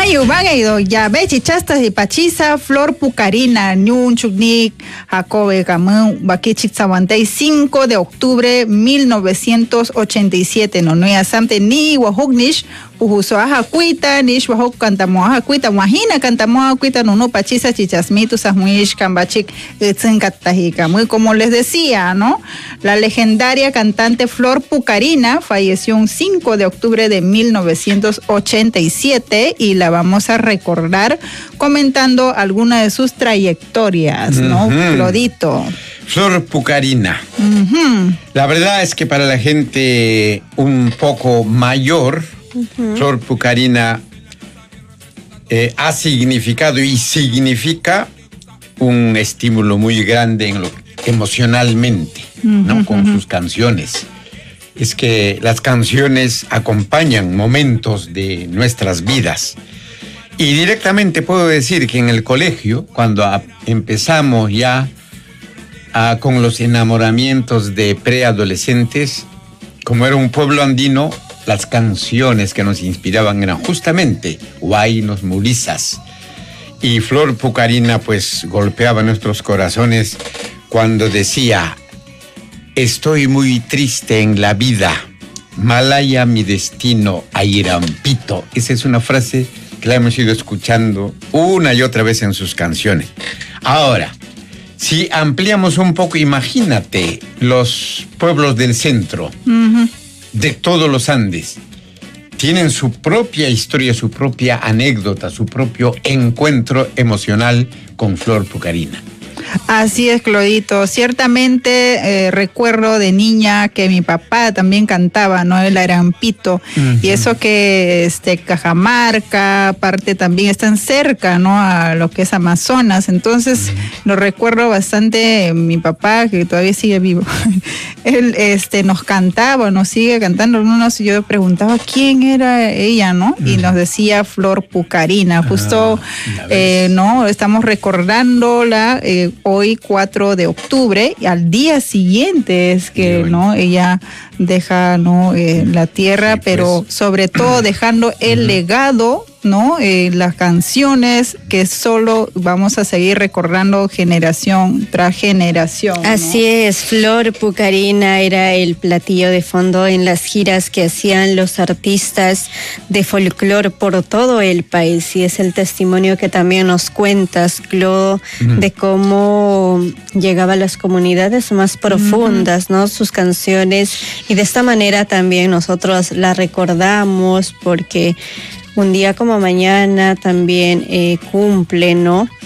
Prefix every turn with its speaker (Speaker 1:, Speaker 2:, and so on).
Speaker 1: van a ido ya bechi chastas y pachisa flor pucarina ñun chuknik Jacobe Gamón Bakichik Zawantay 5 de octubre 1987 no ya samte ni wahugnish uhuso aja cuita nish wahuk cantamo aja cuita imagina cantamo aja cuita no pachisa chichasmitu sasmuish kambachik itzingatajica. Muy como les decía, ¿no? La legendaria cantante Flor Pucarina falleció un 5 de octubre de 1987 y la vamos a recordar comentando alguna de sus trayectorias, ¿no? Florito.
Speaker 2: Flor Pucarina. La verdad es que para la gente un poco mayor, Flor Pucarina ha significado y significa un estímulo muy grande emocionalmente, ¿no? Con sus canciones. Es que las canciones acompañan momentos de nuestras vidas. Y directamente puedo decir que en el colegio, cuando empezamos ya con los enamoramientos de preadolescentes, como era un pueblo andino, las canciones que nos inspiraban eran justamente Huaynos Murizas. Y Flor Pucarina pues golpeaba nuestros corazones cuando decía: estoy muy triste en la vida, malaya mi destino a Irampito. Esa es una frase que la hemos ido escuchando una y otra vez en sus canciones. Ahora, si ampliamos un poco, imagínate los pueblos del centro, de todos los Andes, tienen su propia historia, su propia anécdota, su propio encuentro emocional con Flor Pucarina.
Speaker 1: Así es, Clodito. Ciertamente recuerdo de niña que mi papá también cantaba, ¿no? El Arampito. Y eso que Cajamarca, aparte también están cerca, ¿no? A lo que es Amazonas. Entonces lo recuerdo bastante. Mi papá, que todavía sigue vivo, él nos cantaba, nos sigue cantando. Yo preguntaba quién era ella, ¿no? Y nos decía Flor Pucarina. Justo, ¿no? Estamos recordándola hoy 4 de octubre y al día siguiente es que no ella deja la tierra, sí, pero pues, sobre todo dejando el legado, ¿no? Las canciones que solo vamos a seguir recordando generación tras generación, ¿no?
Speaker 3: Así es, Flor Pucarina era el platillo de fondo en las giras que hacían los artistas de folclore por todo el país, y es el testimonio que también nos cuentas, Clo, de cómo llegaba a las comunidades más profundas, ¿no? Sus canciones, y de esta manera también nosotros la recordamos porque un día como mañana también cumple, ¿no?